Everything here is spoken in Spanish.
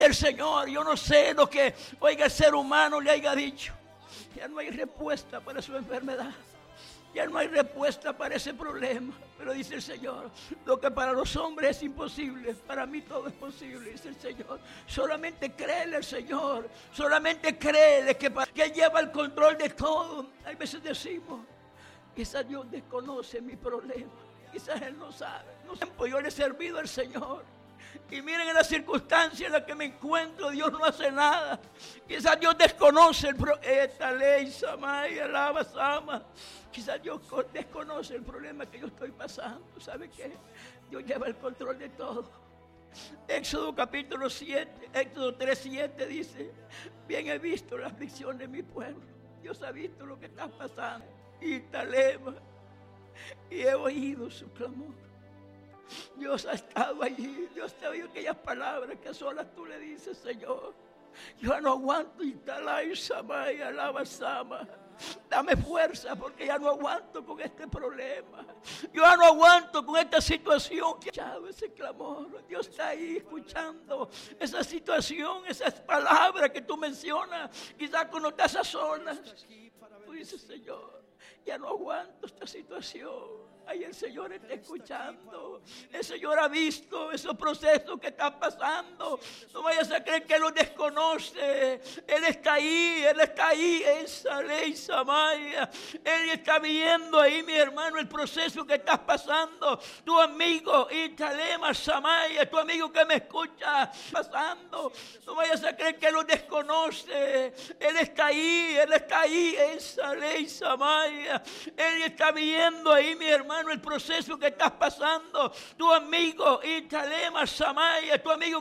El Señor, yo no sé lo que, oiga, el ser humano le haya dicho. Ya no hay respuesta para su enfermedad. Ya no hay respuesta para ese problema. Pero dice el Señor, lo que para los hombres es imposible, para mí todo es posible, dice el Señor. Solamente créele al Señor. Solamente créele que Él lleva el control de todo. Hay veces decimos, quizás Dios desconoce mi problema. Quizás Él no sabe. No sé, yo le he servido al Señor. Y miren en las circunstancias en las que me encuentro, Dios no hace nada. Quizás Dios desconoce esta ley, Samaya, Lava, Sama. Quizás Dios desconoce el problema que yo estoy pasando. ¿Sabe qué? Dios lleva el control de todo. Éxodo capítulo 7, Éxodo 3:7 dice, bien he visto la aflicción de mi pueblo. Dios ha visto lo que está pasando. Y Talema, y he oído su clamor. Dios ha estado allí. Dios te ha oído aquellas palabras que a solas tú le dices, Señor, yo no aguanto. Y Talay, Samaya, Alaba, Sama. Dame fuerza porque ya no aguanto con este problema. Yo ya no aguanto con esta situación. Ese clamor, Dios está ahí escuchando esa situación, esas palabras que tú mencionas. Quizás cuando estás a solas, tú dices, Señor, ya no aguanto esta situación. Ahí el Señor está escuchando. El Señor ha visto esos procesos que están pasando. No vayas a creer que Él los desconoce. Él está ahí, Él está ahí. Esa ley, Samaya. Él está viendo ahí, mi hermano, el proceso que estás pasando. Tu amigo, Italema, Samaya, tu amigo que me escucha pasando. No vayas a creer que Él los desconoce. Él está ahí, Él está ahí. Esa ley, Samaya. Él está viendo ahí, mi hermano, el proceso que estás pasando. Tu amigo, Italema, Samaya, tu amigo